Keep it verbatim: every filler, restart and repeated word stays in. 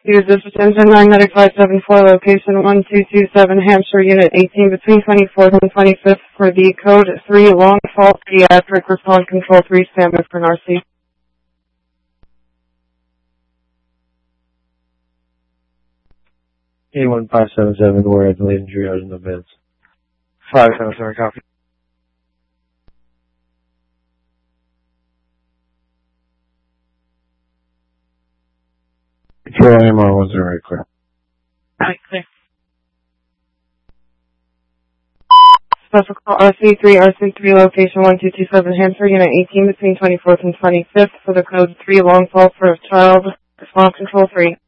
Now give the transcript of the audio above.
Use this attention magnetic five seven four location one two two seven Hampshire Unit eighteen between twenty-fourth and twenty-fifth for the code three long fault pediatric response control three standard for N R C. A one five seven seven, where I delayed in triage in advance. five seven seven, copy. Control A M R one zero eight, clear. Right, clear. Special call R C three, R C three location one two two seven Hampshire Unit eighteen between twenty-fourth and twenty-fifth for the code three long fault for child response control three.